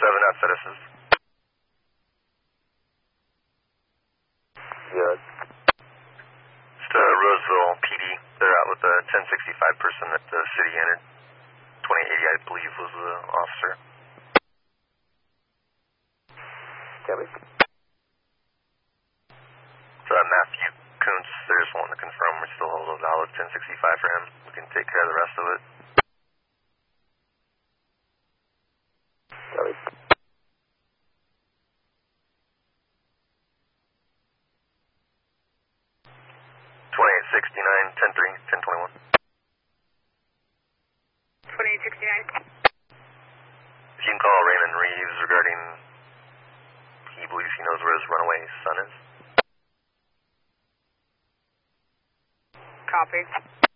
at Citizens. Good. Just Roseville PD. They're out with a 1065 person that the city entered. 2080, I believe, was the officer. Copy. Matthew Kuntz, they're just wanting to confirm we still hold a valid 1065 for him. We can take care of the rest of it. Copy. 2869, 103, 1021. 2869. If you can call Raymond Reeves regarding, he believes he knows where his runaway son is. Copy.